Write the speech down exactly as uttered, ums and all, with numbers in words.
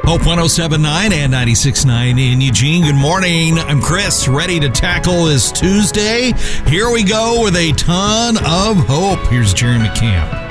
Hope one oh seven point nine and ninety-six point nine in Eugene. Good morning. I'm Chris, ready to tackle this Tuesday. Here we go with a ton of hope. Here's Jerry McCamp.